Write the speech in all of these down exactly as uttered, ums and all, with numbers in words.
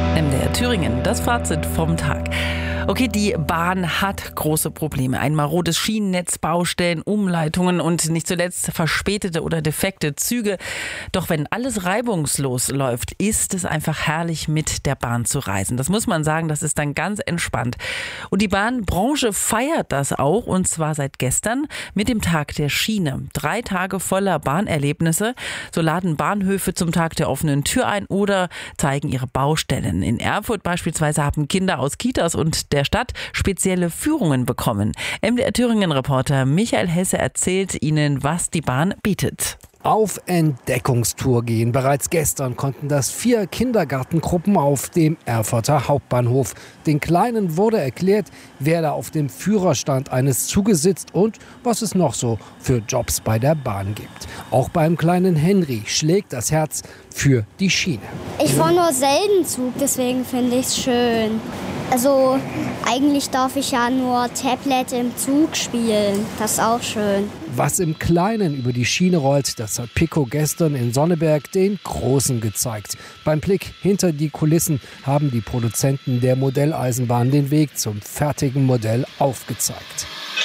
M D R Thüringen, das Fazit vom Tag. Okay, die Bahn hat große Probleme. Ein marodes Schienennetz, Baustellen, Umleitungen und nicht zuletzt verspätete oder defekte Züge. Doch wenn alles reibungslos läuft, ist es einfach herrlich, mit der Bahn zu reisen. Das muss man sagen, das ist dann ganz entspannt. Und die Bahnbranche feiert das auch, und zwar seit gestern mit dem Tag der Schiene. Drei Tage voller Bahnerlebnisse. So laden Bahnhöfe zum Tag der offenen Tür ein oder zeigen ihre Baustellen. In Erfurt beispielsweise haben Kinder aus Kitas und der Stadt spezielle Führungen bekommen. M D R Thüringen-Reporter Michael Hesse erzählt Ihnen, was die Bahn bietet. Auf Entdeckungstour gehen. Bereits gestern konnten das vier Kindergartengruppen auf dem Erfurter Hauptbahnhof. Den Kleinen wurde erklärt, wer da auf dem Führerstand eines Zuges sitzt und was es noch so für Jobs bei der Bahn gibt. Auch beim kleinen Henry schlägt das Herz für die Schiene. Ich fahre nur selten Zug, deswegen finde ich es schön. Also eigentlich darf ich ja nur Tablet im Zug spielen. Das ist auch schön. Was im Kleinen über die Schiene rollt, das hat Pico gestern in Sonneberg den Großen gezeigt. Beim Blick hinter die Kulissen haben die Produzenten der Modelleisenbahn den Weg zum fertigen Modell aufgezeigt.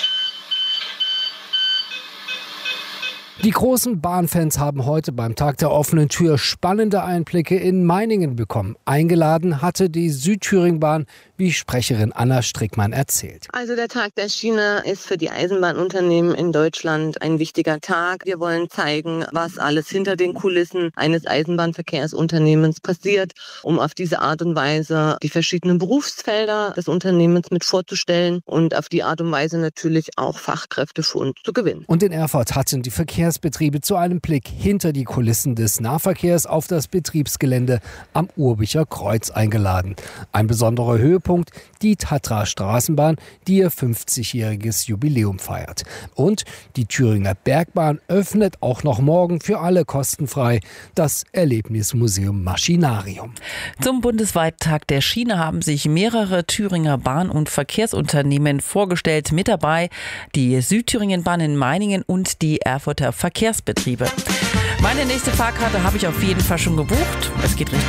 Die großen Bahnfans haben heute beim Tag der offenen Tür spannende Einblicke in Meiningen bekommen. Eingeladen hatte die Südthüringbahn, wie Sprecherin Anna Strickmann erzählt. Also der Tag der Schiene ist für die Eisenbahnunternehmen in Deutschland ein wichtiger Tag. Wir wollen zeigen, was alles hinter den Kulissen eines Eisenbahnverkehrsunternehmens passiert, um auf diese Art und Weise die verschiedenen Berufsfelder des Unternehmens mit vorzustellen und auf die Art und Weise natürlich auch Fachkräfte für uns zu gewinnen. Und in Erfurt hatten die Verkehrsbetriebe zu einem Blick hinter die Kulissen des Nahverkehrs auf das Betriebsgelände am Urbicher Kreuz eingeladen. Ein besonderer Höhepunkt, die Tatra-Straßenbahn, die ihr fünfzigjähriges Jubiläum feiert. Und die Thüringer Bergbahn öffnet auch noch morgen für alle kostenfrei das Erlebnismuseum Maschinarium. Zum bundesweiten Tag der Schiene haben sich mehrere Thüringer Bahn- und Verkehrsunternehmen vorgestellt. Mit dabei die Südthüringenbahn in Meiningen und die Erfurter Verkehrsbetriebe. Meine nächste Fahrkarte habe ich auf jeden Fall schon gebucht. Es geht Richtung